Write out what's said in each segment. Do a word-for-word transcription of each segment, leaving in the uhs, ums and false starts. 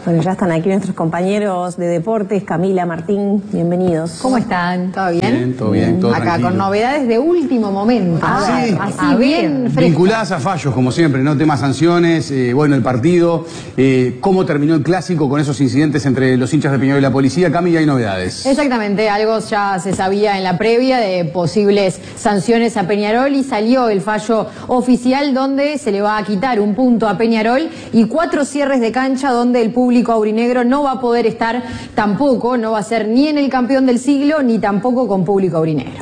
Bueno, ya están aquí nuestros compañeros de deportes, Camila, Martín, bienvenidos. ¿Cómo están? ¿Todo bien? Bien, todo bien, todo Acá tranquilo. con novedades de último momento. Ah, sí. Así A bien ver. fresco. Vinculadas a fallos, como siempre, ¿no? Temas sanciones, eh, bueno, el partido, eh, cómo terminó el clásico con esos incidentes entre los hinchas de Peñarol y la policía. Cami, ya hay novedades. Exactamente, algo ya se sabía en la previa de posibles sanciones a Peñarol y salió el fallo oficial donde se le va a quitar un punto a Peñarol y cuatro cierres de cancha donde el público aurinegro no va a poder estar tampoco, no va a ser ni en el campeón del siglo ni tampoco con público aurinegro.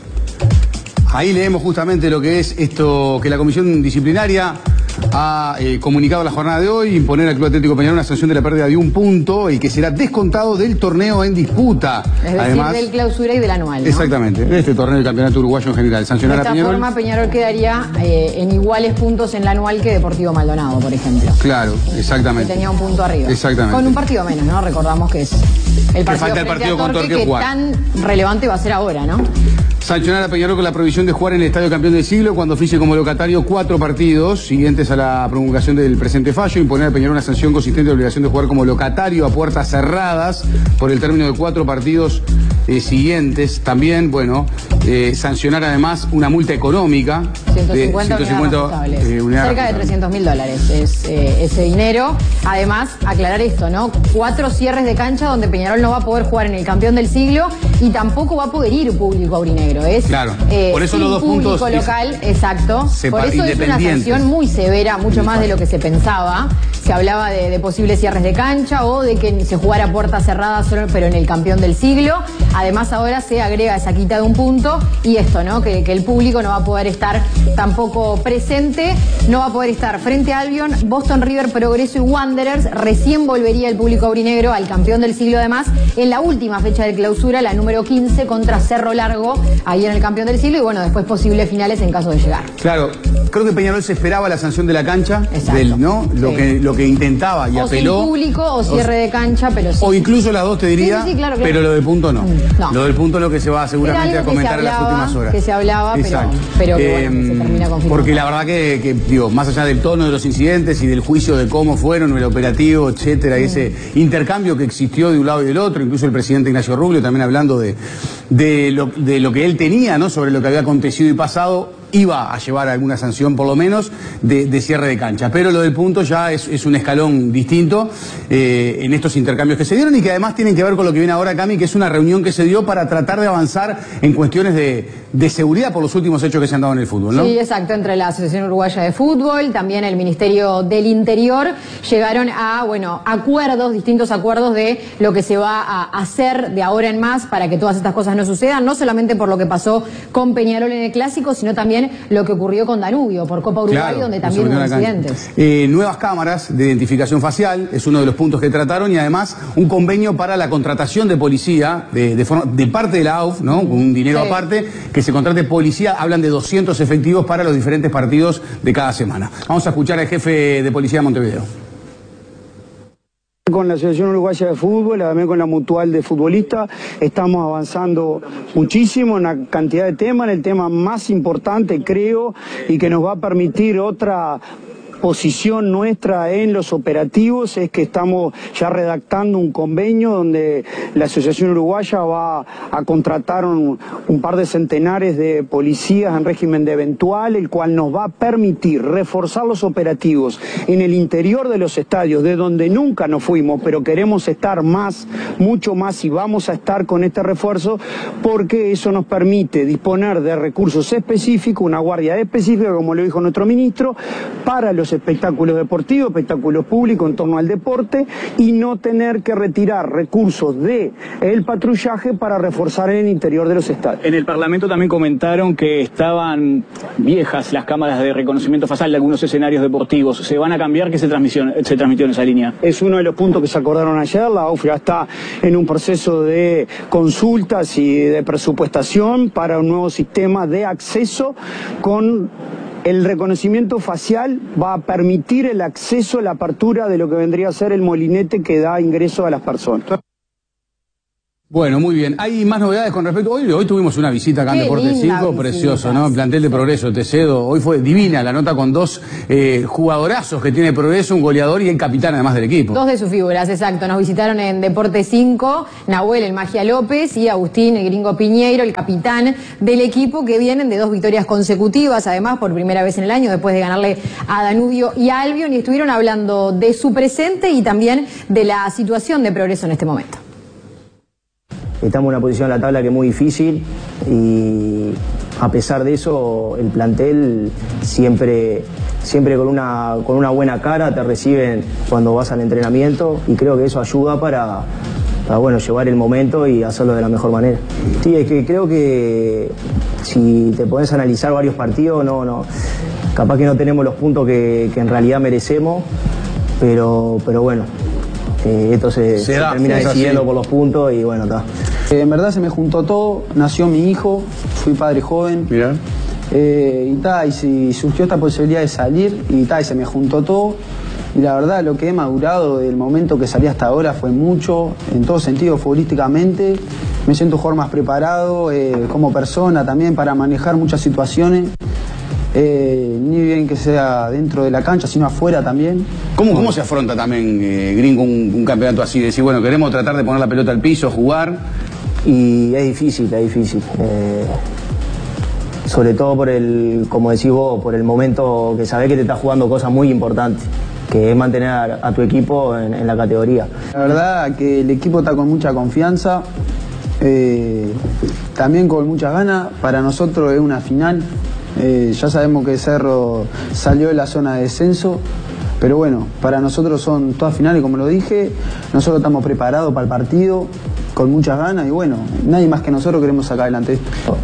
Ahí leemos justamente lo que es esto, que la comisión disciplinaria ha eh, comunicado la jornada de hoy, imponer al Club Atlético Peñarol una sanción de la pérdida de un punto y que será descontado del torneo en disputa. Es decir, Además, del clausura y del anual, ¿no? Exactamente, de este torneo del campeonato uruguayo en general. Sancionar De a esta Peñarol. forma Peñarol quedaría eh, en iguales puntos en el anual que Deportivo Maldonado, por ejemplo. Claro, exactamente. Que tenía un punto arriba. Exactamente. Con un partido menos, ¿no? Recordamos que es el partido, falta el frente partido a con Torque, Torque que jugar. tan relevante va a ser ahora, ¿no? Sancionar a Peñarol con la prohibición de jugar en el Estadio Campeón del Siglo cuando oficie como locatario cuatro partidos siguientes a la promulgación del presente fallo. Imponer a Peñarol una sanción consistente de obligación de jugar como locatario a puertas cerradas por el término de cuatro partidos eh, siguientes. También, bueno, eh, sancionar además una multa económica ciento cincuenta, de unidades ciento cincuenta responsables. eh, unidades Cerca de responsables. trescientos mil dólares es eh, ese dinero. Además, aclarar esto, ¿no? Cuatro cierres de cancha donde Peñarol no va a poder jugar en el campeón del siglo y tampoco va a poder ir público aurinegro. Es, Claro, eh, por eso sin los dos público puntos local, exacto. sepa- Por eso es una independientes. sanción muy severa, mucho Del más de fallo. lo que se pensaba. Se hablaba de, de posibles cierres de cancha o de que se jugara a puertas cerradas solo, pero en el campeón del siglo. Además, ahora se agrega esa quita de un punto y esto, ¿no? Que, que el público no va a poder estar tampoco presente, no va a poder estar frente a Albion, Boston River, Progreso y Wanderers. Recién volvería el público aurinegro al campeón del siglo, además, en la última fecha de clausura, la número quince, contra Cerro Largo, ahí en el campeón del siglo, y bueno, después posibles finales en caso de llegar. Claro, creo que Peñarol se esperaba la sanción de la cancha, Exacto. del, ¿no? Lo, Sí. que, lo que intentaba y O apeló. sin público o cierre de cancha, pero sí. O incluso las dos te diría, Sí, sí, sí, claro, claro. pero lo del punto no. Mm, no. Lo del punto es lo que se va seguramente Era a algo que comentar se en las hablaba, últimas horas. que se hablaba, pero- Exacto. pero que, bueno, que se termina confirmando. Porque la verdad que, que, digo, más allá del tono de los incidentes y del juicio de cómo fueron, el operativo, etcétera, y ese intercambio que existió de un lado y del otro, incluso el presidente Ignacio Rubio también hablando de, de, lo, de lo que él tenía, ¿no? Sobre lo que había acontecido y pasado, iba a llevar alguna sanción, por lo menos, de, de cierre de cancha. Pero lo del punto ya es, es un escalón distinto eh, en estos intercambios que se dieron y que además tienen que ver con lo que viene ahora, Cami, que es una reunión que se dio para tratar de avanzar en cuestiones de, de seguridad por los últimos hechos que se han dado en el fútbol, ¿no? Sí, exacto, entre la Asociación Uruguaya de Fútbol, también el Ministerio del Interior, llegaron a, bueno, acuerdos, distintos acuerdos de lo que se va a hacer de ahora en más para que todas estas cosas no sucedan, no solamente por lo que pasó con Peñarol en el Clásico, sino también lo que ocurrió con Danubio, por Copa Uruguay, Claro, donde eso también volvió hubo a la cancha. incidentes. Eh, nuevas cámaras de identificación facial es uno de los puntos que trataron y además un convenio para la contratación de policía de, de, forma, de parte de la A U F, ¿no? Con un dinero Sí. aparte, que se contrate policía, hablan de doscientos efectivos para los diferentes partidos de cada semana. Vamos a escuchar al jefe de policía de Montevideo. Con la Asociación Uruguaya de Fútbol, también con la Mutual de Futbolistas, estamos avanzando muchísimo en una cantidad de temas, en el tema más importante, creo, y que nos va a permitir otra posición nuestra en los operativos, es que estamos ya redactando un convenio donde la Asociación Uruguaya va a contratar un, un par de centenares de policías en régimen de eventual, el cual nos va a permitir reforzar los operativos en el interior de los estadios, de donde nunca nos fuimos, pero queremos estar más, mucho más, y vamos a estar con este refuerzo, porque eso nos permite disponer de recursos específicos, una guardia específica, como lo dijo nuestro ministro, para los espectáculos deportivos, espectáculos públicos en torno al deporte, y no tener que retirar recursos de el patrullaje para reforzar el interior de los estadios. En el Parlamento también comentaron que estaban viejas las cámaras de reconocimiento facial de algunos escenarios deportivos. ¿Se van a cambiar? ¿Qué se transmitió, se transmitió en esa línea? Es uno de los puntos que se acordaron ayer. La A U F ya está en un proceso de consultas y de presupuestación para un nuevo sistema de acceso con el reconocimiento facial. Va a permitir el acceso, la apertura de lo que vendría a ser el molinete que da ingreso a las personas. Bueno, muy bien. Hay más novedades con respecto... Hoy, hoy tuvimos una visita acá en Deportes cinco, precioso, ¿no? En plantel de Progreso, te cedo. Hoy fue divina la nota con dos eh, jugadorazos que tiene Progreso, un goleador y el capitán además del equipo. Dos de sus figuras, exacto. Nos visitaron en Deportes cinco, Nahuel, el Magia López, y Agustín, el Gringo Piñeiro, el capitán del equipo, que vienen de dos victorias consecutivas, además por primera vez en el año, después de ganarle a Danubio y a Albion, y estuvieron hablando de su presente y también de la situación de Progreso en este momento. Estamos en una posición en la tabla que es muy difícil y a pesar de eso el plantel siempre, siempre con, una, con una buena cara te reciben cuando vas al entrenamiento y creo que eso ayuda para, para bueno, llevar el momento y hacerlo de la mejor manera. Sí, es que creo que si te podés analizar varios partidos, no, no, capaz que no tenemos los puntos que, que en realidad merecemos, pero, pero bueno, eh, esto se, se, se da, termina decidiendo así por los puntos y bueno, está. En verdad se me juntó todo, nació mi hijo, fui padre joven. Mirá. Eh, y ta, y si surgió esta posibilidad de salir y ta, y se me juntó todo. Y la verdad lo que he madurado del momento que salí hasta ahora fue mucho, en todo sentido, futbolísticamente. Me siento un jugador más preparado, eh, como persona también para manejar muchas situaciones. Eh, ni bien que sea dentro de la cancha, sino afuera también. ¿Cómo, cómo se afronta también, eh, Gringo, un, un campeonato así? Decir, bueno, queremos tratar de poner la pelota al piso, jugar. Y es difícil, es difícil. Eh, sobre todo por el, como decís vos, por el momento que sabés que te estás jugando cosas muy importantes, que es mantener a, a tu equipo en, en la categoría. La verdad que el equipo está con mucha confianza, eh, también con muchas ganas. Para nosotros es una final. Eh, ya sabemos que Cerro salió de la zona de descenso, pero bueno, para nosotros son todas finales, como lo dije. Nosotros estamos preparados para el partido, con muchas ganas y bueno, nadie más que nosotros queremos sacar adelante esto.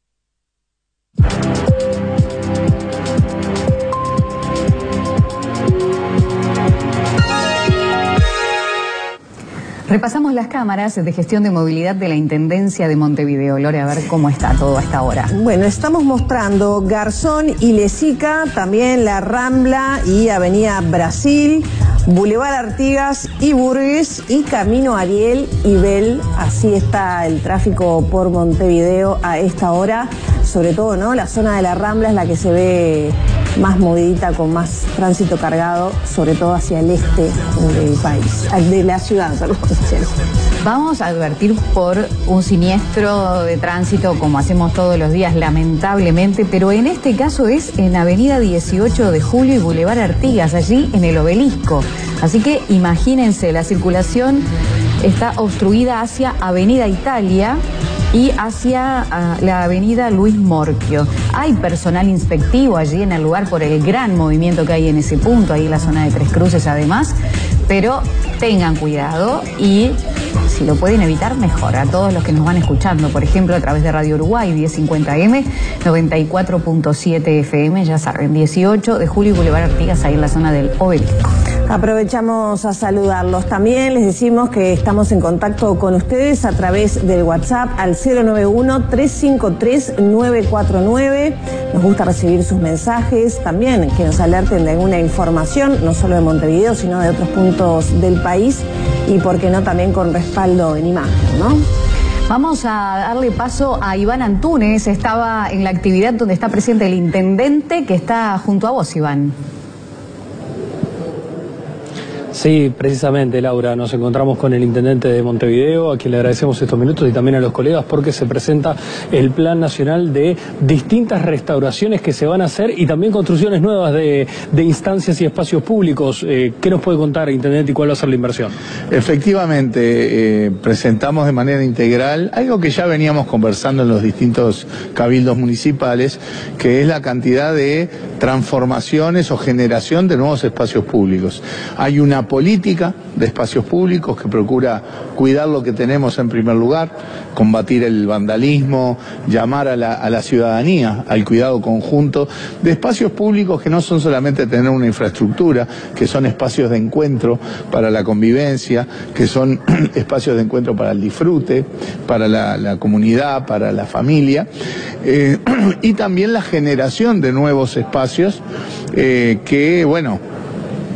Repasamos las cámaras de gestión de movilidad de la Intendencia de Montevideo. Lore, a ver cómo está todo a esta hora. Bueno, estamos mostrando Garzón y Lezica, también la Rambla y Avenida Brasil, Boulevard Artigas y Burgues y Camino Ariel y Bel. Así está el tráfico por Montevideo a esta hora. Sobre todo, ¿no? La zona de la Rambla es la que se ve más movidita, con más tránsito cargado, sobre todo hacia el este del país, de la ciudad, perdón. Vamos a advertir por un siniestro de tránsito, como hacemos todos los días, lamentablemente, pero en este caso es en Avenida dieciocho de Julio y Boulevard Artigas, allí en el Obelisco. Así que imagínense, la circulación está obstruida hacia Avenida Italia y hacia uh, la avenida Luis Morquio. Hay personal inspectivo allí en el lugar por el gran movimiento que hay en ese punto, ahí en la zona de Tres Cruces además, pero tengan cuidado y si lo pueden evitar, mejor. A todos los que nos van escuchando, por ejemplo, a través de Radio Uruguay, diez cincuenta eme, noventa y cuatro punto siete efe eme, ya saben, dieciocho de Julio y Boulevard Artigas, ahí en la zona del Obelisco. Aprovechamos a saludarlos. También les decimos que estamos en contacto con ustedes a través del WhatsApp al cero nueve uno, tres cinco tres, nueve cuatro nueve. Nos gusta recibir sus mensajes, también que nos alerten de alguna información, no solo de Montevideo, sino de otros puntos del país y, por qué no, también con respaldo en imagen, ¿no? Vamos a darle paso a Iván Antunes. Estaba en la actividad donde está presente el intendente, que está junto a vos, Iván. Sí, precisamente, Laura, nos encontramos con el intendente de Montevideo, a quien le agradecemos estos minutos, y también a los colegas, porque se presenta el Plan Nacional de distintas restauraciones que se van a hacer y también construcciones nuevas de, de instancias y espacios públicos. Eh, ¿Qué nos puede contar, intendente, y cuál va a ser la inversión? Efectivamente, eh, presentamos de manera integral algo que ya veníamos conversando en los distintos cabildos municipales, que es la cantidad de transformaciones o generación de nuevos espacios públicos. Hay una política de espacios públicos que procura cuidar lo que tenemos en primer lugar, combatir el vandalismo, llamar a la, a la ciudadanía al cuidado conjunto de espacios públicos que no son solamente tener una infraestructura, que son espacios de encuentro para la convivencia, que son espacios de encuentro para el disfrute, para la, la comunidad, para la familia, eh, y también la generación de nuevos espacios eh, que, bueno,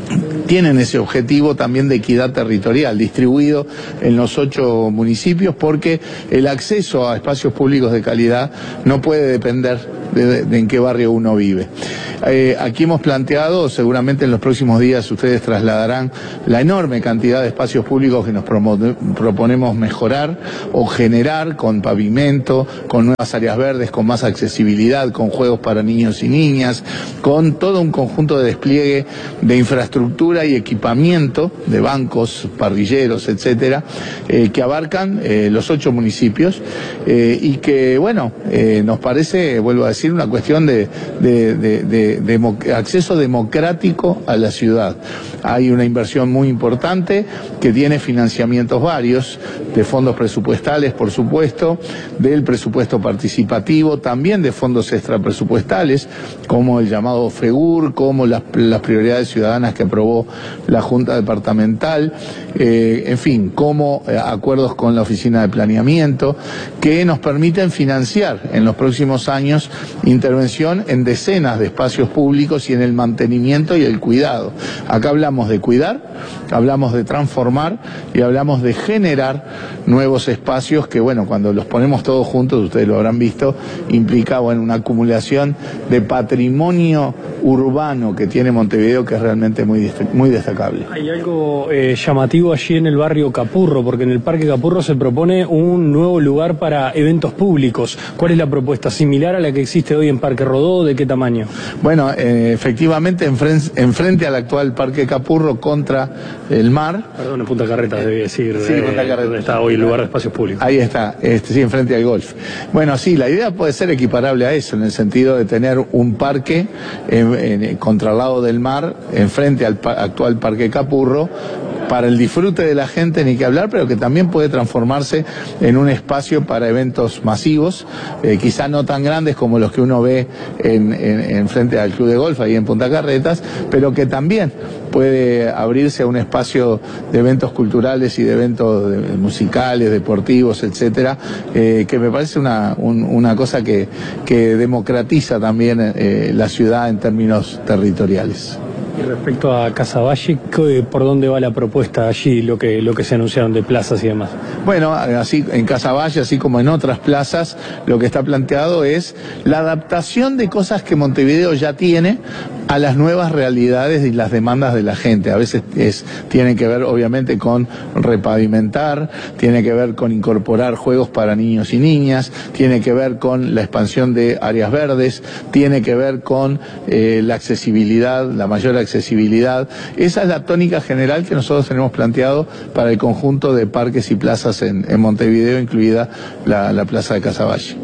tienen ese objetivo también de equidad territorial, distribuido en los ocho municipios, porque el acceso a espacios públicos de calidad no puede depender de, de en qué barrio uno vive. Eh, aquí hemos planteado, seguramente en los próximos días ustedes trasladarán la enorme cantidad de espacios públicos que nos proponemos mejorar o generar con pavimento, con nuevas áreas verdes, con más accesibilidad, con juegos para niños y niñas, con todo un conjunto de despliegue de infraestructura y equipamiento de bancos, parrilleros, etcétera, eh, que abarcan eh, los ocho municipios eh, y que, bueno, eh, nos parece, vuelvo a decir, una cuestión de, de, de, de De, de acceso democrático a la ciudad. Hay una inversión muy importante que tiene financiamientos varios, de fondos presupuestales, por supuesto, del presupuesto participativo, también de fondos extrapresupuestales, como el llamado FEGUR, como las, las prioridades ciudadanas que aprobó la Junta Departamental, eh, en fin, como eh, acuerdos con la Oficina de Planeamiento, que nos permiten financiar en los próximos años intervención en decenas de espacios públicos y en el mantenimiento y el cuidado. Acá hablamos de cuidar, hablamos de transformar y hablamos de generar nuevos espacios que, bueno, cuando los ponemos todos juntos, ustedes lo habrán visto, implica, bueno, una acumulación de patrimonio urbano que tiene Montevideo que es realmente muy, muy destacable. Hay algo eh, llamativo allí en el barrio Capurro, porque en el Parque Capurro se propone un nuevo lugar para eventos públicos. ¿Cuál es la propuesta? ¿Similar a la que existe hoy en Parque Rodó? ¿De qué tamaño? Bueno, eh, efectivamente, enfrente, enfrente al actual Parque Capurro contra el mar. Perdón, en Punta Carretas, debe decir. Sí, eh, Punta Carretas. Donde está hoy el lugar de espacios públicos. Ahí está, este, sí, enfrente al golf. Bueno, sí, la idea puede ser equiparable a eso, en el sentido de tener un parque en, en, contra el lado del mar, enfrente al pa actual Parque Capurro, para el disfrute de la gente, ni que hablar, pero que también puede transformarse en un espacio para eventos masivos, eh, quizá no tan grandes como los que uno ve en, en, en frente al Club de Golf, ahí en Punta Carretas, pero que también puede abrirse a un espacio de eventos culturales y de eventos de, musicales, deportivos, etcétera, eh, que me parece una, un, una cosa que, que democratiza también eh, la ciudad en términos territoriales. Y respecto a Casaballe, ¿por dónde va la propuesta allí, lo que, lo que se anunciaron de plazas y demás? Bueno, así en Casaballe, así como en otras plazas, lo que está planteado es la adaptación de cosas que Montevideo ya tiene a las nuevas realidades y las demandas de la gente. A veces es, tiene que ver obviamente con repavimentar, tiene que ver con incorporar juegos para niños y niñas, tiene que ver con la expansión de áreas verdes, tiene que ver con eh, la accesibilidad, la mayor accesibilidad. Esa es la tónica general que nosotros tenemos planteado para el conjunto de parques y plazas en, en Montevideo, incluida la, la plaza de Casaballe.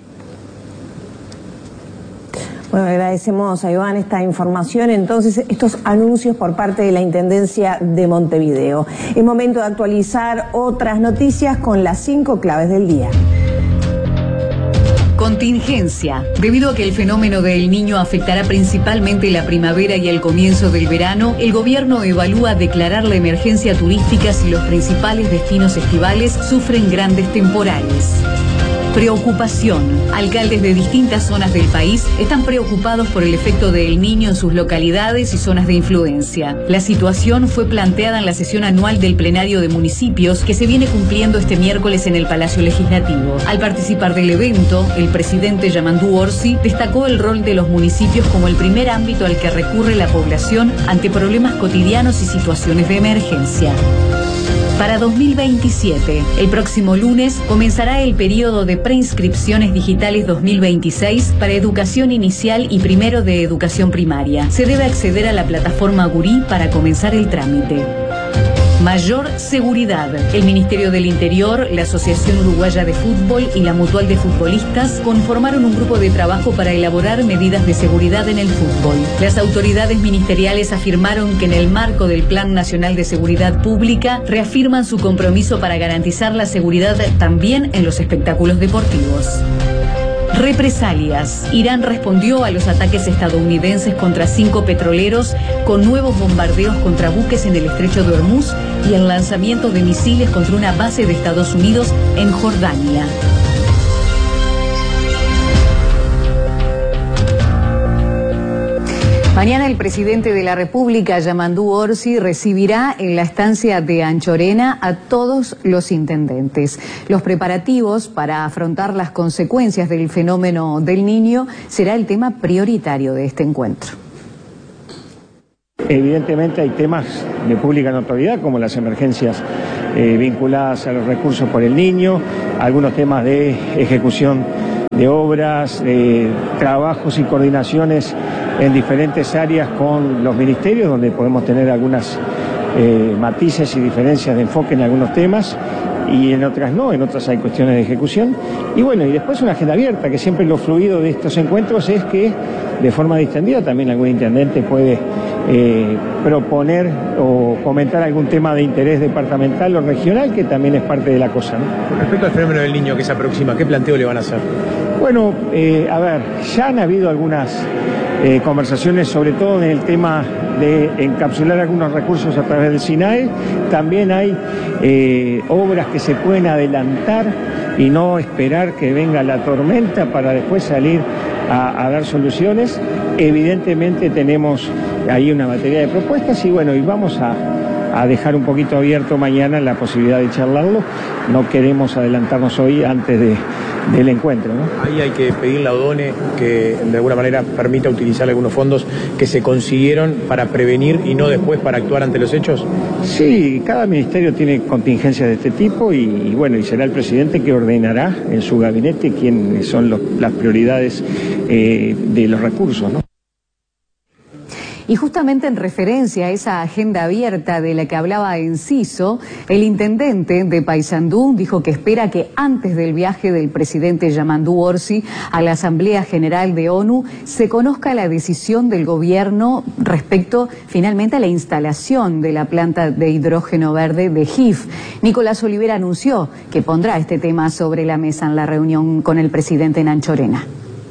Bueno, agradecemos a Iván esta información, entonces estos anuncios por parte de la Intendencia de Montevideo. Es momento de actualizar otras noticias con las cinco claves del día. Contingencia. Debido a que el fenómeno del Niño afectará principalmente la primavera y el comienzo del verano, el gobierno evalúa declarar la emergencia turística si los principales destinos estivales sufren grandes temporales. Preocupación. Alcaldes de distintas zonas del país están preocupados por el efecto del Niño en sus localidades y zonas de influencia. La situación fue planteada en la sesión anual del plenario de municipios que se viene cumpliendo este miércoles en el Palacio Legislativo. Al participar del evento, el presidente Yamandú Orsi destacó el rol de los municipios como el primer ámbito al que recurre la población ante problemas cotidianos y situaciones de emergencia. Para dos mil veintisiete, el próximo lunes, comenzará el periodo de preinscripciones digitales dos mil veintiséis para educación inicial y primero de educación primaria. Se debe acceder a la plataforma Gurí para comenzar el trámite. Mayor seguridad. El Ministerio del Interior, la Asociación Uruguaya de Fútbol y la Mutual de Futbolistas conformaron un grupo de trabajo para elaborar medidas de seguridad en el fútbol. Las autoridades ministeriales afirmaron que en el marco del Plan Nacional de Seguridad Pública reafirman su compromiso para garantizar la seguridad también en los espectáculos deportivos. Represalias. Irán respondió a los ataques estadounidenses contra cinco petroleros con nuevos bombardeos contra buques en el estrecho de Hormuz y el lanzamiento de misiles contra una base de Estados Unidos en Jordania. Mañana el presidente de la República, Yamandú Orsi, recibirá en la estancia de Anchorena a todos los intendentes. Los preparativos para afrontar las consecuencias del fenómeno del Niño será el tema prioritario de este encuentro. Evidentemente hay temas de pública notoriedad como las emergencias eh, vinculadas a los recursos por el Niño, algunos temas de ejecución de obras, eh, trabajos y coordinaciones en diferentes áreas con los ministerios, donde podemos tener algunas eh, matices y diferencias de enfoque en algunos temas y en otras no, en otras hay cuestiones de ejecución. Y bueno, y después una agenda abierta, que siempre lo fluido de estos encuentros es que de forma distendida también algún intendente puede eh, proponer o comentar algún tema de interés departamental o regional, que también es parte de la cosa, ¿no? Con respecto al fenómeno del Niño que se aproxima, ¿qué planteo le van a hacer? Bueno, eh, a ver, ya han habido algunas eh, conversaciones, sobre todo en el tema de encapsular algunos recursos a través del SINAE. También hay eh, obras que se pueden adelantar y no esperar que venga la tormenta para después salir a, a dar soluciones. Evidentemente tenemos ahí una batería de propuestas y bueno, y vamos a, a dejar un poquito abierto mañana la posibilidad de charlarlo. No queremos adelantarnos hoy antes de, del encuentro, ¿no? Ahí hay que pedirle a Odone que de alguna manera permita utilizar algunos fondos que se consiguieron para prevenir y no después para actuar ante los hechos. Sí, cada ministerio tiene contingencias de este tipo y, y bueno, y será el presidente que ordenará en su gabinete quiénes son los, las prioridades eh, de los recursos, ¿no? Y justamente en referencia a esa agenda abierta de la que hablaba Enciso, el intendente de Paysandú dijo que espera que antes del viaje del presidente Yamandú Orsi a la Asamblea General de ONU se conozca la decisión del gobierno respecto finalmente a la instalación de la planta de hidrógeno verde de G I F. Nicolás Olivera anunció que pondrá este tema sobre la mesa en la reunión con el presidente en Anchorena.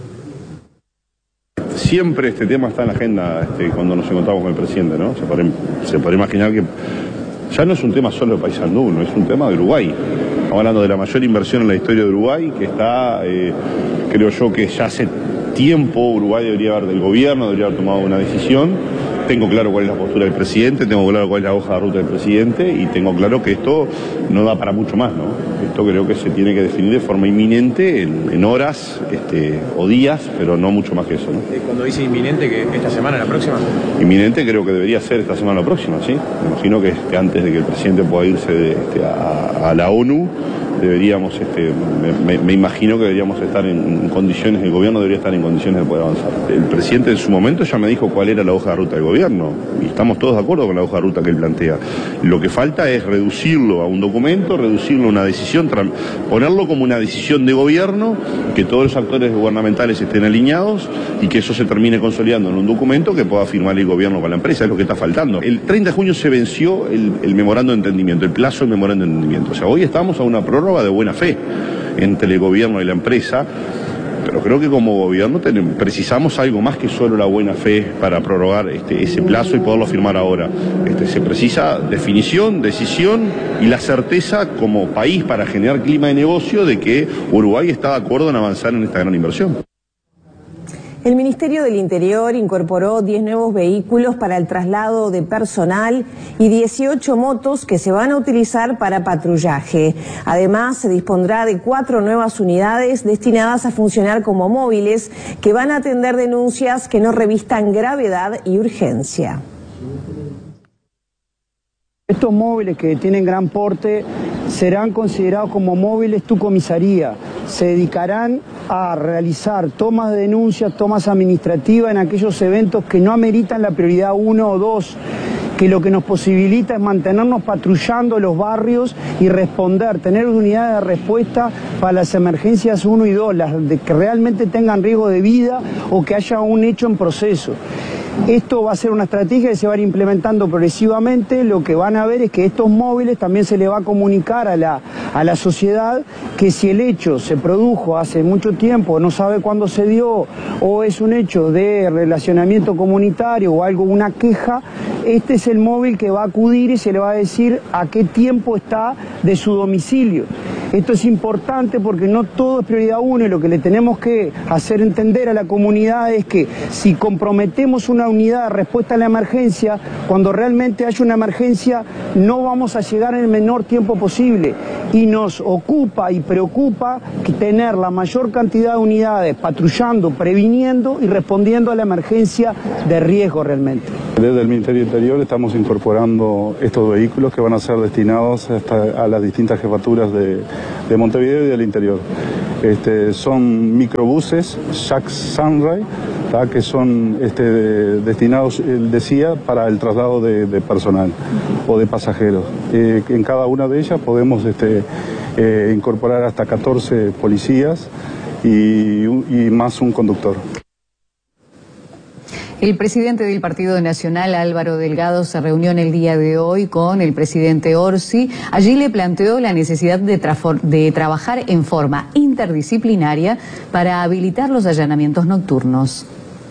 Siempre este tema está en la agenda este, cuando nos encontramos con el presidente, ¿no? Se puede, se puede imaginar que ya no es un tema solo de Paysandú, no es un tema de Uruguay. Estamos hablando de la mayor inversión en la historia de Uruguay, que está, eh, creo yo que ya hace tiempo Uruguay debería haber, del gobierno debería haber tomado una decisión. Tengo claro cuál es la postura del presidente, tengo claro cuál es la hoja de ruta del presidente y tengo claro que esto no da para mucho más, ¿no? Esto creo que se tiene que definir de forma inminente, en, en horas este, o días, pero no mucho más que eso, ¿no? Cuando dice inminente, que esta semana, la próxima. Inminente creo que debería ser esta semana o la próxima, ¿sí? Me imagino que, que antes de que el presidente pueda irse de, este, a, a la ONU, deberíamos, este, me, me imagino que deberíamos estar en condiciones, el gobierno debería estar en condiciones de poder avanzar. El presidente en su momento ya me dijo cuál era la hoja de ruta del gobierno y estamos todos de acuerdo con la hoja de ruta que él plantea. Lo que falta es reducirlo a un documento, reducirlo a una decisión, ponerlo como una decisión de gobierno, que todos los actores gubernamentales estén alineados y que eso se termine consolidando en un documento que pueda firmar el gobierno con la empresa, es lo que está faltando. El treinta de junio se venció el, el memorando de entendimiento, el plazo del memorando de entendimiento. O sea, hoy estamos a una prórroga de buena fe entre el gobierno y la empresa, pero creo que como gobierno tenemos, precisamos algo más que solo la buena fe para prorrogar este, ese plazo y poderlo firmar ahora. Este, se precisa definición, decisión y la certeza como país para generar clima de negocio de que Uruguay está de acuerdo en avanzar en esta gran inversión. El Ministerio del Interior incorporó diez nuevos vehículos para el traslado de personal y dieciocho motos que se van a utilizar para patrullaje. Además, se dispondrá de cuatro nuevas unidades destinadas a funcionar como móviles que van a atender denuncias que no revistan gravedad y urgencia. Estos móviles que tienen gran porte serán considerados como móviles tu comisaría. Se dedicarán a realizar tomas de denuncias, tomas administrativas en aquellos eventos que no ameritan la prioridad uno o dos, que lo que nos posibilita es mantenernos patrullando los barrios y responder, tener unidades de respuesta para las emergencias uno y dos, las de que realmente tengan riesgo de vida o que haya un hecho en proceso. Esto va a ser una estrategia que se va a ir implementando progresivamente. Lo que van a ver es que estos móviles también se le va a comunicar a la, a la sociedad que si el hecho se produjo hace mucho tiempo, no sabe cuándo se dio, o es un hecho de relacionamiento comunitario o algo, una queja, este es el móvil que va a acudir y se le va a decir a qué tiempo está de su domicilio. Esto es importante porque no todo es prioridad uno y lo que le tenemos que hacer entender a la comunidad es que si comprometemos una unidad de respuesta a la emergencia, cuando realmente haya una emergencia no vamos a llegar en el menor tiempo posible y nos ocupa y preocupa que tener la mayor cantidad de unidades patrullando, previniendo y respondiendo a la emergencia de riesgo realmente. Desde el Ministerio Interior estamos incorporando estos vehículos que van a ser destinados hasta a las distintas jefaturas de, de Montevideo y del interior. Este, son microbuses Jack Sunray, ¿tá? Que son este, de, destinados, él decía, para el traslado de, de personal o de pasajeros. Eh, en cada una de ellas podemos este, eh, incorporar hasta catorce policías y, y más un conductor. El presidente del Partido Nacional, Álvaro Delgado, se reunió en el día de hoy con el presidente Orsi. Allí le planteó la necesidad de, de trabajar en forma interdisciplinaria para habilitar los allanamientos nocturnos.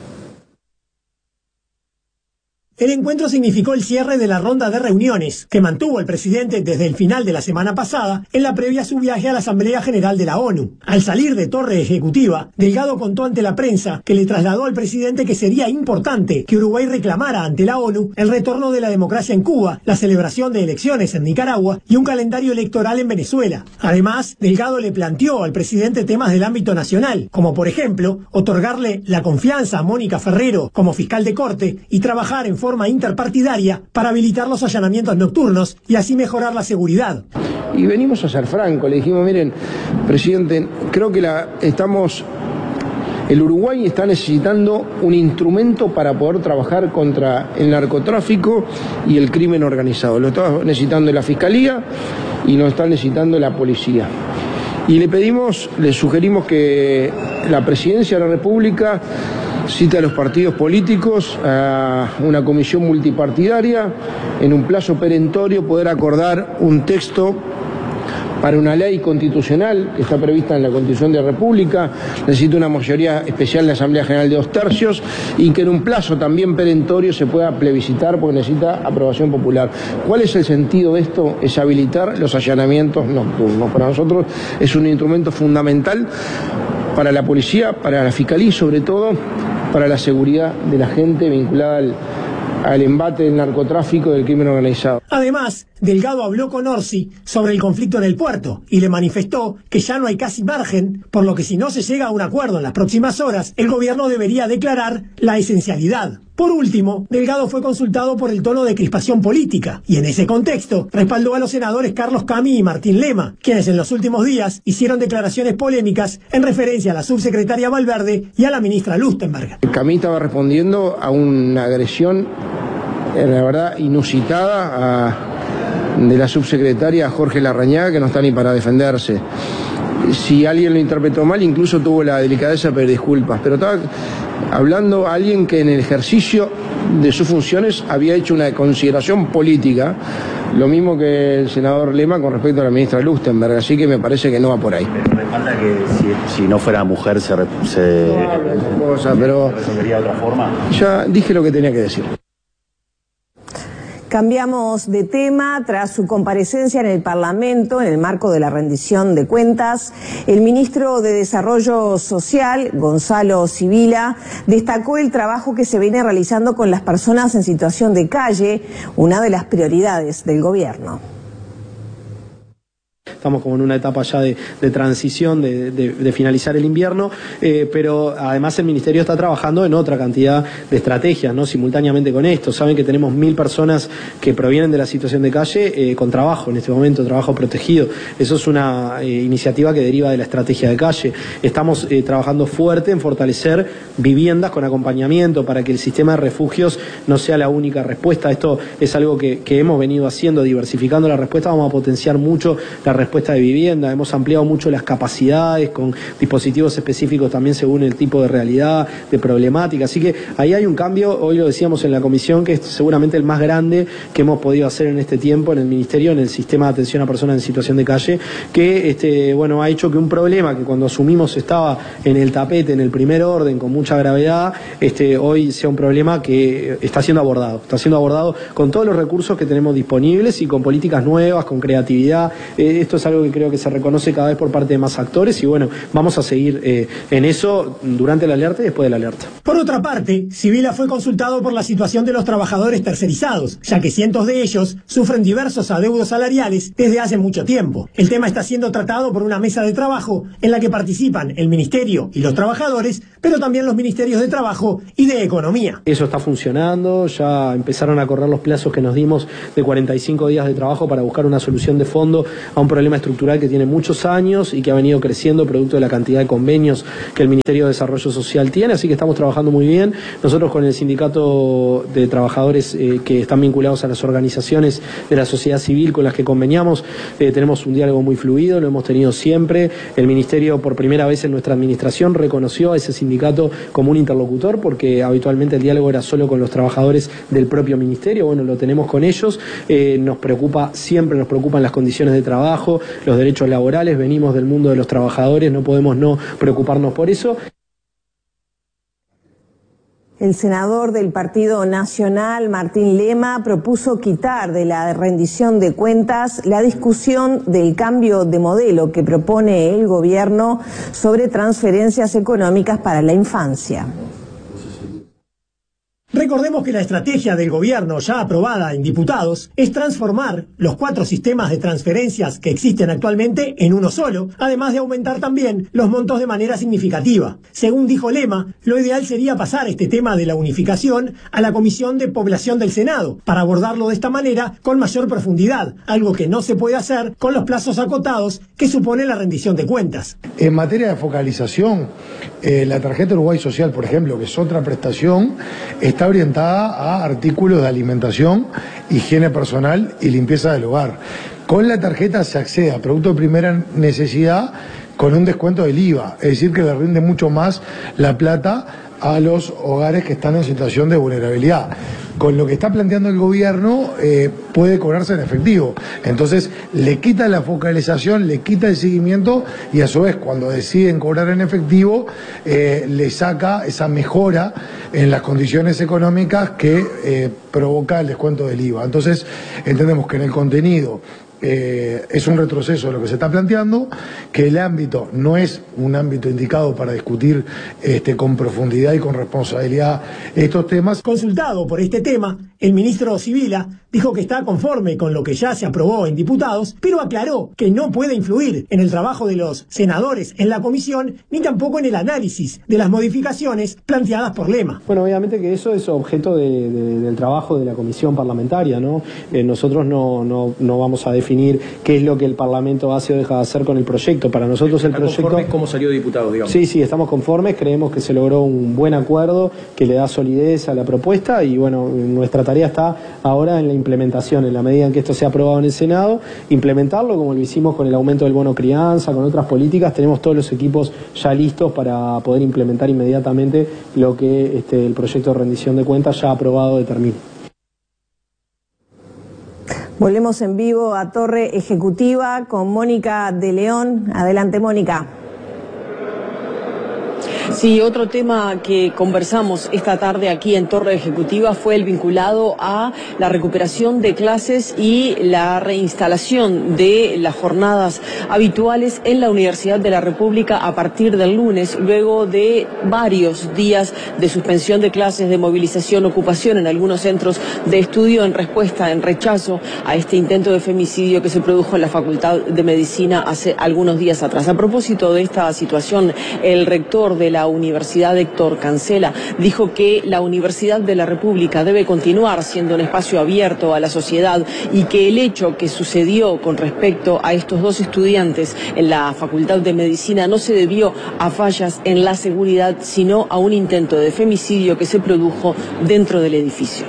El encuentro significó el cierre de la ronda de reuniones que mantuvo el presidente desde el final de la semana pasada en la previa a su viaje a la Asamblea General de la ONU. Al salir de Torre Ejecutiva, Delgado contó ante la prensa que le trasladó al presidente que sería importante que Uruguay reclamara ante la ONU el retorno de la democracia en Cuba, la celebración de elecciones en Nicaragua y un calendario electoral en Venezuela. Además, Delgado le planteó al presidente temas del ámbito nacional, como por ejemplo, otorgarle la confianza a Mónica Ferrero como fiscal de corte y trabajar en forma forma interpartidaria para habilitar los allanamientos nocturnos y así mejorar la seguridad. Y venimos a ser francos, le dijimos, miren, presidente, creo que la estamos... El Uruguay está necesitando un instrumento para poder trabajar contra el narcotráfico y el crimen organizado. Lo está necesitando la Fiscalía y lo está necesitando la Policía. Y le pedimos, le sugerimos que la Presidencia de la República cite a los partidos políticos a una comisión multipartidaria, en un plazo perentorio poder acordar un texto para una ley constitucional que está prevista en la Constitución de la República, necesita una mayoría especial en la Asamblea General de dos tercios y que en un plazo también perentorio se pueda plebiscitar porque necesita aprobación popular. ¿Cuál es el sentido de esto? Es habilitar los allanamientos nocturnos. Para nosotros es un instrumento fundamental para la policía, para la Fiscalía y sobre todo para la seguridad de la gente vinculada al, al embate del narcotráfico y del crimen organizado. Además, Delgado habló con Orsi sobre el conflicto en el puerto y le manifestó que ya no hay casi margen, por lo que si no se llega a un acuerdo en las próximas horas, el gobierno debería declarar la esencialidad. Por último, Delgado fue consultado por el tono de crispación política y en ese contexto respaldó a los senadores Carlos Camí y Martín Lema, quienes en los últimos días hicieron declaraciones polémicas en referencia a la subsecretaria Valverde y a la ministra Lustenberg. Camí estaba respondiendo a una agresión, la verdad, inusitada a, de la subsecretaria Jorge Larrañaga, que no está ni para defenderse. Si alguien lo interpretó mal, incluso tuvo la delicadeza de pedir disculpas, pero estaba hablando a alguien que en el ejercicio de sus funciones había hecho una consideración política, lo mismo que el senador Lema con respecto a la ministra Lustenberg, así que me parece que no va por ahí. Pero me falta que si, si no fuera mujer se, se, no, cosa, pero resolvería de otra forma. Ya dije lo que tenía que decir. Cambiamos de tema. Tras su comparecencia en el Parlamento en el marco de la rendición de cuentas, el ministro de Desarrollo Social, Gonzalo Sibila, destacó el trabajo que se viene realizando con las personas en situación de calle, una de las prioridades del gobierno. Estamos como en una etapa ya de, de transición, de, de, de finalizar el invierno, eh, pero además el Ministerio está trabajando en otra cantidad de estrategias, ¿no? Simultáneamente con esto. Saben que tenemos mil personas que provienen de la situación de calle eh, con trabajo en este momento, trabajo protegido. Eso es una eh, iniciativa que deriva de la estrategia de calle. Estamos eh, trabajando fuerte en fortalecer viviendas con acompañamiento para que el sistema de refugios no sea la única respuesta. Esto es algo que, que hemos venido haciendo, diversificando la respuesta. Vamos a potenciar mucho la respuesta de vivienda, hemos ampliado mucho las capacidades con dispositivos específicos también según el tipo de realidad, de problemática, así que ahí hay un cambio, hoy lo decíamos en la comisión, que es seguramente el más grande que hemos podido hacer en este tiempo en el Ministerio, en el sistema de atención a personas en situación de calle, que este, bueno, ha hecho que un problema que cuando asumimos estaba en el tapete, en el primer orden, con mucha gravedad, este, hoy sea un problema que está siendo abordado, está siendo abordado con todos los recursos que tenemos disponibles y con políticas nuevas, con creatividad. Eh, esto es algo que creo que se reconoce cada vez por parte de más actores y bueno, vamos a seguir eh, en eso durante la alerta y después de la alerta. Por otra parte, Sibila fue consultado por la situación de los trabajadores tercerizados, ya que cientos de ellos sufren diversos adeudos salariales desde hace mucho tiempo. El tema está siendo tratado por una mesa de trabajo en la que participan el Ministerio y los trabajadores, pero también los Ministerios de Trabajo y de Economía. Eso está funcionando, ya empezaron a correr los plazos que nos dimos de cuarenta y cinco días de trabajo para buscar una solución de fondo a un problema estructural que tiene muchos años y que ha venido creciendo producto de la cantidad de convenios que el Ministerio de Desarrollo Social tiene, así que estamos trabajando muy bien. Nosotros con el sindicato de trabajadores eh, que están vinculados a las organizaciones de la sociedad civil con las que conveniamos, eh, tenemos un diálogo muy fluido, lo hemos tenido siempre. El Ministerio por primera vez en nuestra administración reconoció a ese sindicato como un interlocutor porque habitualmente el diálogo era solo con los trabajadores del propio Ministerio, bueno, lo tenemos con ellos, eh, nos preocupa, siempre nos preocupan las condiciones de trabajo, los derechos laborales, venimos del mundo de los trabajadores, no podemos no preocuparnos por eso. El senador del Partido Nacional, Martín Lema, propuso quitar de la rendición de cuentas la discusión del cambio de modelo que propone el gobierno sobre transferencias económicas para la infancia. Recordemos que la estrategia del gobierno ya aprobada en diputados es transformar los cuatro sistemas de transferencias que existen actualmente en uno solo, además de aumentar también los montos de manera significativa. Según dijo Lema, lo ideal sería pasar este tema de la unificación a la Comisión de Población del Senado, para abordarlo de esta manera con mayor profundidad, algo que no se puede hacer con los plazos acotados que supone la rendición de cuentas. En materia de focalización, eh, la tarjeta Uruguay Social, por ejemplo, que es otra prestación, está orientada a artículos de alimentación, higiene personal y limpieza del hogar. Con la tarjeta se accede a productos de primera necesidad con un descuento del I V A, es decir, que le rinde mucho más la plata a los hogares que están en situación de vulnerabilidad. Con lo que está planteando el gobierno eh, puede cobrarse en efectivo. Entonces le quita la focalización, le quita el seguimiento y a su vez cuando deciden cobrar en efectivo eh, le saca esa mejora en las condiciones económicas que eh, provoca el descuento del I V A. Entonces entendemos que en el contenido Eh, es un retroceso de lo que se está planteando, que el ámbito no es un ámbito indicado para discutir este, con profundidad y con responsabilidad estos temas. Consultado por este tema, el ministro Sibila dijo que está conforme con lo que ya se aprobó en diputados, pero aclaró que no puede influir en el trabajo de los senadores en la comisión, ni tampoco en el análisis de las modificaciones planteadas por Lema. Bueno, obviamente que eso es objeto de, de, del trabajo de la comisión parlamentaria, ¿no? Eh, nosotros no, no, no vamos a definir qué es lo que el Parlamento hace o deja de hacer con el proyecto. Para nosotros el proyecto... ¿Conformes cómo salió diputado, digamos? Sí, sí, estamos conformes, creemos que se logró un buen acuerdo que le da solidez a la propuesta y bueno, nuestra tarea está ahora en la implementación, en la medida en que esto sea aprobado en el Senado, implementarlo como lo hicimos con el aumento del bono crianza, con otras políticas, tenemos todos los equipos ya listos para poder implementar inmediatamente lo que este, el proyecto de rendición de cuentas ya aprobado determina. Volvemos en vivo a Torre Ejecutiva con Mónica de León. Adelante, Mónica. Sí, otro tema que conversamos esta tarde aquí en Torre Ejecutiva fue el vinculado a la recuperación de clases y la reinstalación de las jornadas habituales en la Universidad de la República a partir del lunes, luego de varios días de suspensión de clases, de movilización, ocupación en algunos centros de estudio en respuesta, en rechazo a este intento de femicidio que se produjo en la Facultad de Medicina hace algunos días atrás. A propósito de esta situación, el rector de la Universidad, Héctor Cancela, dijo que la Universidad de la República debe continuar siendo un espacio abierto a la sociedad y que el hecho que sucedió con respecto a estos dos estudiantes en la Facultad de Medicina no se debió a fallas en la seguridad, sino a un intento de femicidio que se produjo dentro del edificio.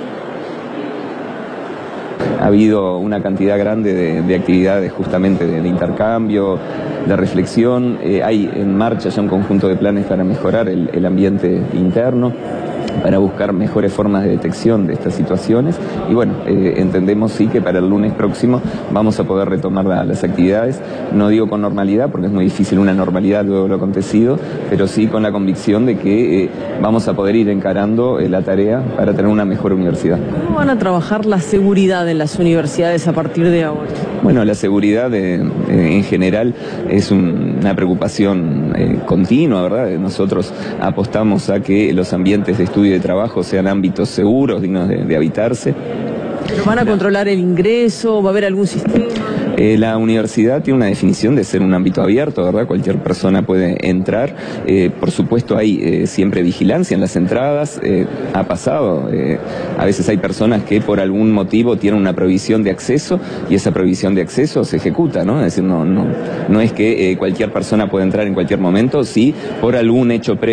Ha habido una cantidad grande de, de actividades justamente de, de intercambio, de reflexión. Eh, hay en marcha ya un conjunto de planes para mejorar el, el ambiente interno, para buscar mejores formas de detección de estas situaciones. Y bueno, eh, entendemos sí que para el lunes próximo vamos a poder retomar la, las actividades. No digo con normalidad, porque es muy difícil una normalidad luego de lo acontecido, pero sí con la convicción de que eh, vamos a poder ir encarando eh, la tarea para tener una mejor universidad. ¿Cómo van a trabajar la seguridad en las universidades a partir de ahora? Bueno, la seguridad de, eh, en general es un, una preocupación eh, continua, ¿verdad? Nosotros apostamos a que los ambientes de estudio y de trabajo sean ámbitos seguros, dignos de, de habitarse. ¿Pero van a controlar el ingreso? ¿Va a haber algún sistema? Eh, la universidad tiene una definición de ser un ámbito abierto, ¿verdad? Cualquier persona puede entrar. Eh, por supuesto hay eh, siempre vigilancia en las entradas. Eh, ha pasado, eh, a veces hay personas que por algún motivo tienen una prohibición de acceso y esa prohibición de acceso se ejecuta, ¿no? Es decir, no, no, no es que eh, cualquier persona pueda entrar en cualquier momento, si por algún hecho previo